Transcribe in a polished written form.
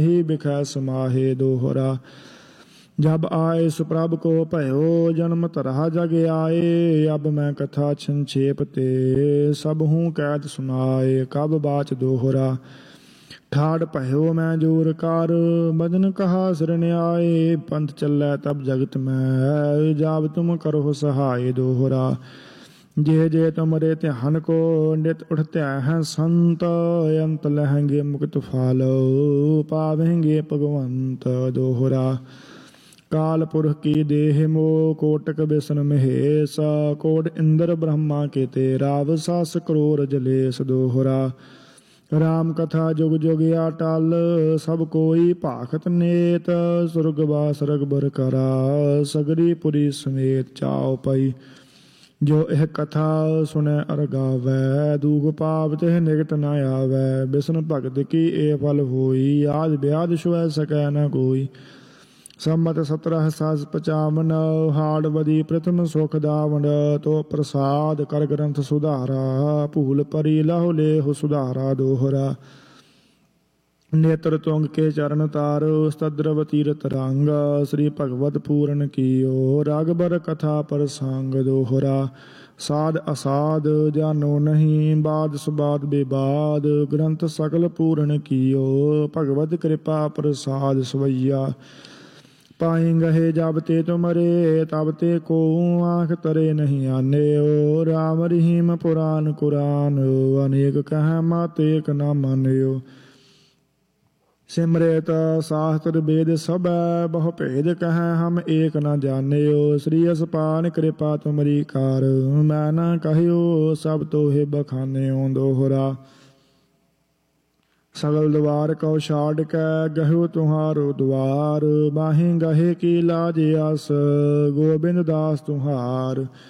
ही बिखै समाहे दोहरा। जब आए सुप्रभ को भयो जन्म तरह जग आए। अब मैं कथा संक्षेप ते सब हूँ कैद सुनाए। कब बाच दोहरा ठाड़ भयो मैं जोर कार बदन कहा शरण आए। पंथ चलै तब जगत में जाब तुम करो सहाय दोहरा। जे जे तुमरे ध्यान को नित उठते हैं संत। अंत लहेंगे मुक्त फालो पावेंगे भगवंत दोहरा। काल पुरख की देह मो कोटक बिसन महेश। कोट इंद्र ब्रह्मा के तेरा सास करोड़ जलेस दोहरा। राम कथा जुग जुग अटल सब कोई भाखत नेत। सुरगवास रघुबर करा सगरी पुरी समेत। चाओ पई जो यह कथा सुनै अर गावै। दूख पाप तिह निकट न आवै। बिष्णु भगत की ए फल होई। आद ब्याध छुए सकै न कोई। संमत 1755 हाड़ बदी प्रथम सुख दावण। तो प्रसाद कर ग्रंथ सुधारा। भूल परी लहु लेहु सुधारा दोहरा। नेत्र तुंग के चरण तार स्तद्रव तीरथ रंग। श्री भगवत पूरन कियो रागबर कथा प्रसंग दोहरा। साध असाध जानो नहीं बाद सुबाद बेबाद। ग्रंथ सकल पूरन कियो भगवत कृपा प्रसाद सवैया। पाई गहे जब ते तुमरे तब ते को आँख तरे नहीं आने। राम रहीम पुराण कुरान अनेक कह मत एक न मान्यो। सिमरत शास्त्र वेद सब बहु भेद कह हम एक न जान्यो। श्री असपान कृपा तुमरी कार मैं न कहियो सब तोहे बखान्यो दोहरा। सगल द्वार कौ छाड़ कै गहो तुम्हारो द्वार। बाहीं गहे की लाज आस गोबिंद दास तुम्हार।